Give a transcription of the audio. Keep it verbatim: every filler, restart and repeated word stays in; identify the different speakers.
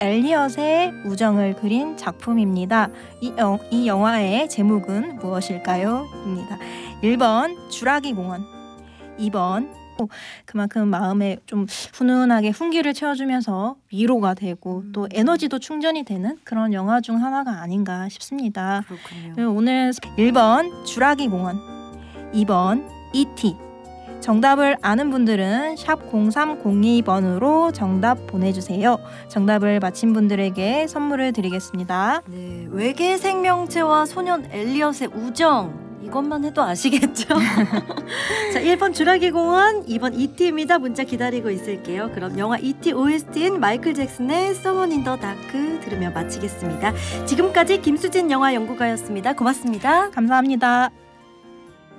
Speaker 1: 엘리엇의 우정을 그린 작품입니다. 이, 영, 이 영화의 제목은 무엇일까요? 입니다. 일 번 주라기 공원, 이 번 그만큼 마음에 좀 훈훈하게 훈기를 채워주면서 위로가 되고 또 에너지도 충전이 되는 그런 영화 중 하나가 아닌가 싶습니다.
Speaker 2: 그렇군요.
Speaker 1: 오늘 일 번 주라기 공원, 이 번 이티. 정답을 아는 분들은 샵 공삼공이 번으로 정답 보내주세요. 정답을 맞힌 분들에게 선물을 드리겠습니다.
Speaker 2: 네, 외계 생명체와 소년 엘리엇의 우정, 이것만 해도 아시겠죠? 자, 일 번 주라기 공원, 이 번 이티입니다. 문자 기다리고 있을게요. 그럼 영화 이티 오에스티인 마이클 잭슨의 Someone in the Dark 들으며 마치겠습니다. 지금까지 김수진 영화 연구가였습니다. 고맙습니다.
Speaker 1: 감사합니다.